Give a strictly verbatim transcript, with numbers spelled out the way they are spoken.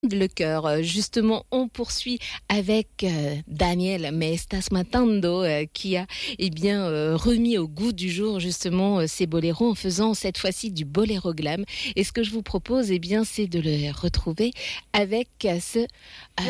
le cœur. Euh, Justement, on poursuit avec euh, Daniel Me Estás Matando euh, qui a eh bien euh, remis au goût du jour justement euh, ces boléros en faisant cette fois-ci du boléro glam. Et ce que je vous propose, eh bien, c'est de le retrouver avec euh, ce euh,